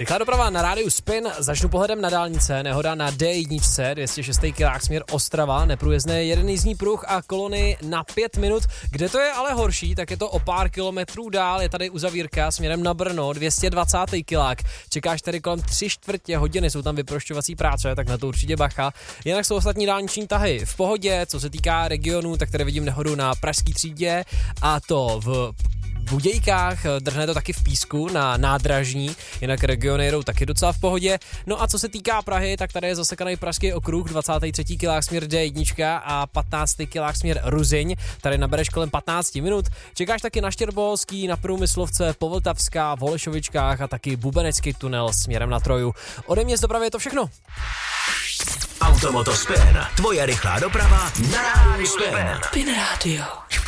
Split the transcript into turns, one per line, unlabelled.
Rychlá doprava na rádiu Spin, začnu pohledem na dálnice, nehoda na D1, 206. kilák směr Ostrava, neprůjezdné jeden jízdní pruh a kolony na 5 minut. Kde to je ale horší, tak je to o pár kilometrů dál, je tady uzavírka směrem na Brno, 220. kilák. Čekáš tady kolem 3/4 hodiny, jsou tam vyprošťovací práce, tak na to určitě bacha. Jinak jsou ostatní dálniční tahy v pohodě, co se týká regionu, tak tady vidím nehodu na Pražské třídě a to v Budějkách, drhne to taky v Písku na nádražní, jinak regiony jedou taky docela v pohodě. No a co se týká Prahy, tak tady je zasekaný Pražský okruh, 23. kilák směr D1 a 15. kilák směr Ruzyň, tady nabereš kolem 15 minut. Čekáš taky na Štěrboholský, na Průmyslovce, Povltavská, v Holešovičkách a taky Bubenecký tunel směrem na Troju. Ode mě z dopravy je to všechno.
Automoto Spin, tvoje rychlá doprava na rádiu Spin.
Spin Radio.